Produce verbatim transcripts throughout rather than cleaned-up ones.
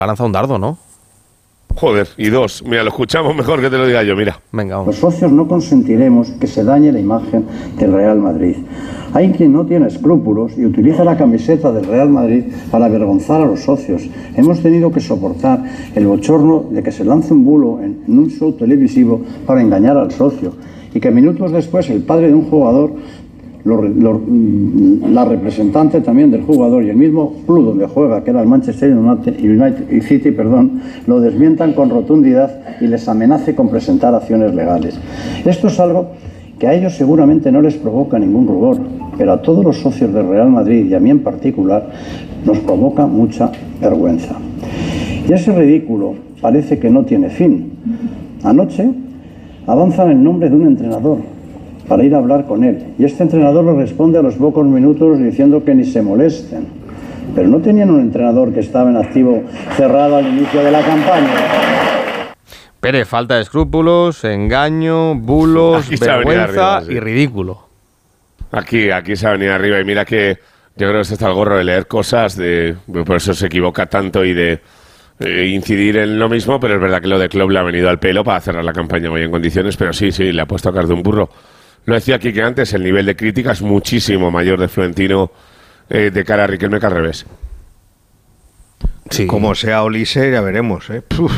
Ha lanzado un dardo, ¿no? Joder, y dos. Mira, lo escuchamos mejor que te lo diga yo, mira. Venga, vamos. Los socios no consentiremos que se dañe la imagen del Real Madrid. Hay quien no tiene escrúpulos y utiliza la camiseta del Real Madrid para avergonzar a los socios. Hemos tenido que soportar el bochorno de que se lance un bulo en, en un show televisivo para engañar al socio y que minutos después el padre de un jugador, lo, lo, la representante también del jugador y el mismo club donde juega, que era el Manchester United, United City, perdón, lo desmientan con rotundidad y les amenace con presentar acciones legales. Esto es algo que a ellos seguramente no les provoca ningún rubor, pero a todos los socios del Real Madrid y a mí en particular nos provoca mucha vergüenza. Y ese ridículo parece que no tiene fin. Anoche avanzan el nombre de un entrenador para ir a hablar con él, y este entrenador le responde a los pocos minutos diciendo que ni se molesten. Pero no tenían un entrenador que estaba en activo cerrado al inicio de la campaña. Pérez, falta de escrúpulos, engaño, bulos, vergüenza arriba, sí. y ridículo. Aquí, aquí se ha venido arriba y mira que yo creo que este está el gorro de leer cosas, de por eso se equivoca tanto y de eh, incidir en lo mismo, pero es verdad que lo de Klopp le ha venido al pelo para cerrar la campaña muy en condiciones, pero sí, sí, le ha puesto a caer de un burro. Lo decía aquí que antes, el nivel de crítica es muchísimo mayor de Florentino eh, de cara a Riquelme que al revés. Sí. Como sea Olise, ya veremos, ¿eh? Puf.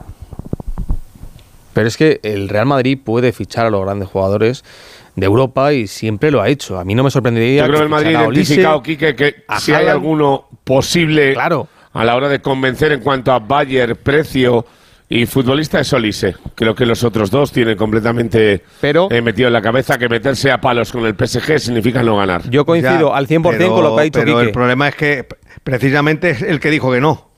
Pero es que el Real Madrid puede fichar a los grandes jugadores de Europa y siempre lo ha hecho. A mí no me sorprendería. Yo creo que el Madrid ha identificado, Quique, que si hay alguno posible claro. a la hora de convencer en cuanto a Bayer, precio y futbolista es Olise. Creo que los otros dos tienen completamente pero, eh, metido en la cabeza que meterse a palos con el P S G significa no ganar. Yo coincido ya, al cien por ciento pero, con lo que ha dicho Pero Quique. El problema es que precisamente es el que dijo que no.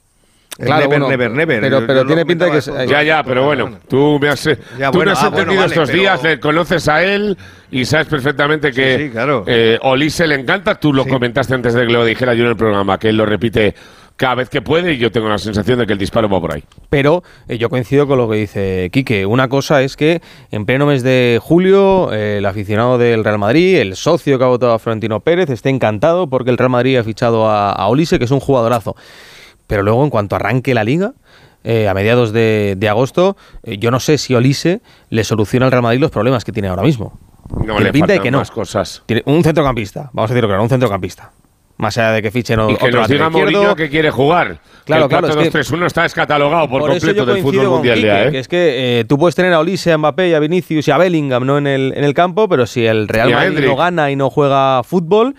Claro, never, bueno, never, never. Pero, pero tiene pinta de que... Se... Ya, ya, pero bueno, tú me has, ya, tú bueno, me has ah, entendido bueno, vale, estos pero... días, le conoces a él y sabes perfectamente que sí, sí, claro. eh, Olise le encanta. Tú lo sí. comentaste antes de que lo dijera yo en el programa, que él lo repite cada vez que puede y yo tengo la sensación de que el disparo va por ahí. Pero eh, yo coincido con lo que dice Quique. Una cosa es que en pleno mes de julio eh, el aficionado del Real Madrid, el socio que ha votado a Florentino Pérez, esté encantado porque el Real Madrid ha fichado a, a Olise, que es un jugadorazo. Pero luego, en cuanto arranque la Liga, eh, a mediados de, de agosto, eh, yo no sé si Olise le soluciona al Real Madrid los problemas que tiene ahora mismo. No, tiene le pinta de que no. Más cosas. Tiene un centrocampista, vamos a decirlo claro, un centrocampista. Más allá de que fichen otro y que nos diga Mourinho que quiere jugar. Claro, que el claro. cuatro dos tres uno está descatalogado por, por completo del fútbol mundial Quique, ya, ¿eh? Que es que eh, tú puedes tener a Olise, a Mbappé, a Vinicius y a Bellingham no en el, en el campo, pero si el Real Madrid Hendrik. no gana y no juega fútbol,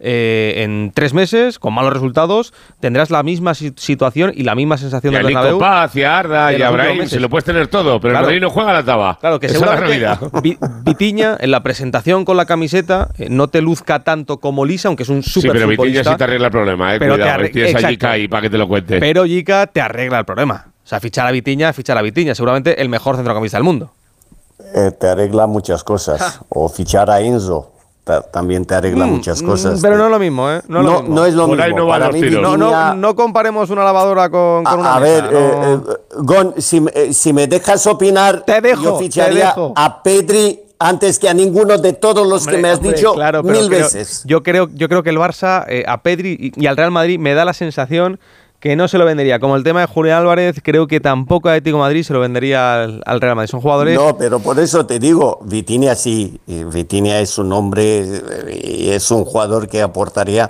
eh, en tres meses, con malos resultados, tendrás la misma situación y la misma sensación y del Bernabéu. Y a Nico Paz, y a Arda, y a Brahim, se lo puedes tener todo, pero claro. el Madrid no juega la taba. Claro, que esa seguramente es la realidad. Vitinha, en la presentación con la camiseta, eh, no te luzca tanto como Lisa, aunque es un súper futbolista. Sí, pero futbolista, Vitinha sí te arregla el problema, eh. Pero Cuidado, te arregla, tienes a Jica ahí para que te lo cuente. Pero Jica te arregla el problema. O sea, fichar a Vitinha, fichar a Vitinha, seguramente el mejor centrocampista del mundo. Eh, te arregla muchas cosas. Ah. O fichar a Enzo. También te arregla mm, muchas cosas. Pero no es lo mismo, ¿eh? No, no, lo mismo. no es lo Por mismo. No, Para mí, Vitinha... no, no, no comparemos una lavadora con, con a, una A mesa, ver, no... eh, eh, Gon, si, eh, si me dejas opinar, te dejo, yo ficharía te dejo. a Pedri antes que a ninguno de todos los hombre, que me has hombre, dicho claro, mil pero, veces. Yo creo, yo creo que el Barça, eh, a Pedri y, y al Real Madrid me da la sensación que no se lo vendería. Como el tema de Julián Álvarez, creo que tampoco a Atlético de Madrid se lo vendería al, al Real Madrid. Son jugadores... No, pero por eso te digo, Vitinha sí. Vitinha es un hombre y es un jugador que aportaría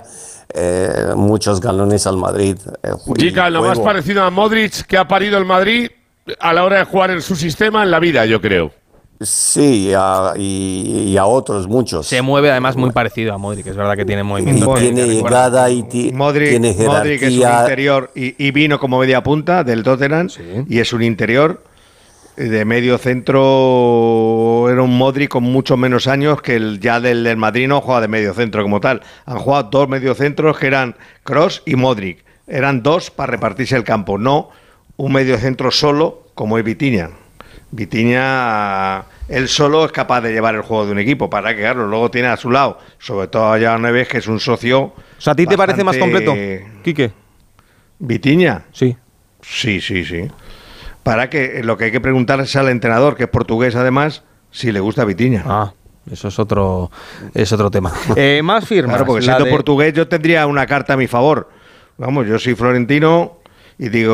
eh, muchos galones al Madrid. Eh, Jica, lo más parecido a Modric que ha parido el Madrid a la hora de jugar en su sistema en la vida, yo creo. Sí, a, y, y a otros muchos. Se mueve además muy parecido a Modric, es verdad que tiene movimiento. Y tiene llegada y ti, Modric, tiene jerarquía. Modric es un interior y, y vino como media punta del Tottenham sí. y es un interior de medio centro. Era un Modric con muchos menos años que el ya del, del Madrid no juega de medio centro como tal. Han jugado dos mediocentros que eran Kroos y Modric. Eran dos para repartirse el campo, no un mediocentro solo como es Vitinha. Vitinha, él solo es capaz de llevar el juego de un equipo, para que, claro, luego tiene a su lado, sobre todo a Joao Neves, que es un socio. O sea, ¿a ti te parece más completo, Quique? ¿Vitinha? Sí. Sí, sí, sí. Para que lo que hay que preguntar es al entrenador, que es portugués además, si le gusta Vitinha. Ah, eso es otro, es otro tema. eh, más firmas. Claro, porque siendo de... portugués yo tendría una carta a mi favor. Vamos, yo soy Florentino y digo,